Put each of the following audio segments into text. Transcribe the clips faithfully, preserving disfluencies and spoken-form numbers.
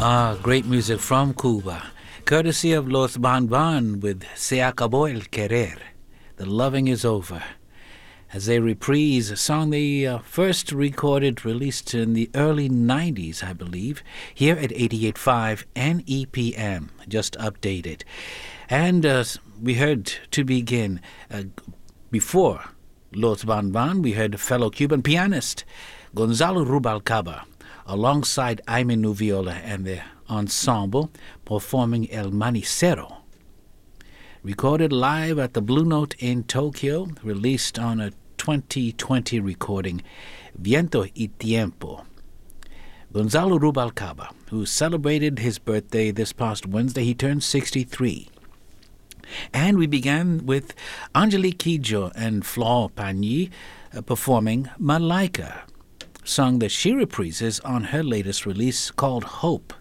Ah, great music from Cuba, courtesy of Los Bon Bon with Se Acabó el Querer, The Loving Is Over, as they reprise a song they uh, first recorded, released in the early nineties, I believe, here at eighty-eight point five N E P M, just updated. And uh, we heard to begin, uh, before Los Bon Bon, we heard fellow Cuban pianist Gonzalo Rubalcaba, alongside Aimee Nuviola and the ensemble performing El Manicero. Recorded live at the Blue Note in Tokyo, released on a twenty twenty recording, Viento y Tiempo. Gonzalo Rubalcaba, who celebrated his birthday this past Wednesday, he turned sixty-three. And we began with Angelique Kidjo and Flore Pagny uh, performing Malaika, song that she reprises on her latest release called Hope.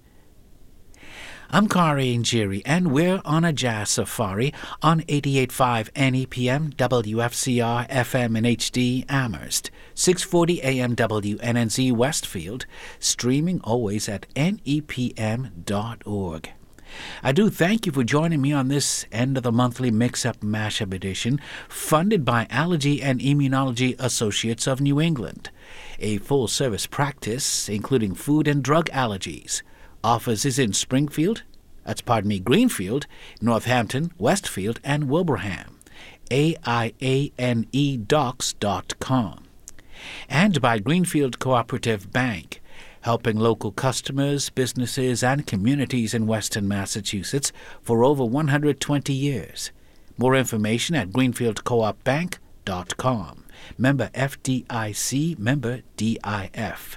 I'm Kari Njeri, and we're on a jazz safari on eighty-eight point five N E P M, W F C R, F M and H D Amherst, six forty A M W N N Z Westfield, streaming always at N E P M dot org. I do thank you for joining me on this end of the monthly Mix-Up Mashup edition, funded by Allergy and Immunology Associates of New England, a full-service practice including food and drug allergies. Office is in Springfield, that's pardon me, Greenfield, Northampton, Westfield, and Wilbraham. A I A N E docs dot com. And by Greenfield Cooperative Bank, helping local customers, businesses, and communities in Western Massachusetts for over one hundred twenty years. More information at greenfield coop bank dot com. Member F D I C, member D I F.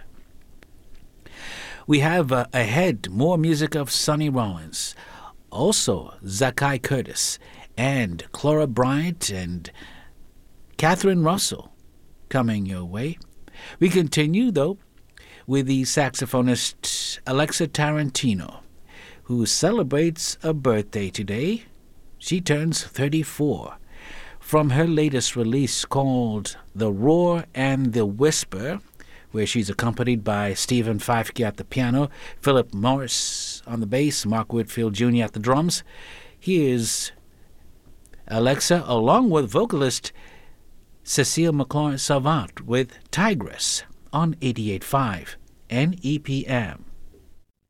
We have uh, ahead more music of Sonny Rollins, also Zakai Curtis, and Clara Bryant and Catherine Russell coming your way. We continue, though, with the saxophonist Alexa Tarantino, who celebrates a birthday today. She turns thirty-four. From her latest release called The Roar and the Whisper, where she's accompanied by Stephen Feifke at the piano, Philip Morris on the bass, Mark Whitfield Junior at the drums. Here's Alexa, along with vocalist Cecile McClure Savant with Tigress on eighty-eight point five N E P M.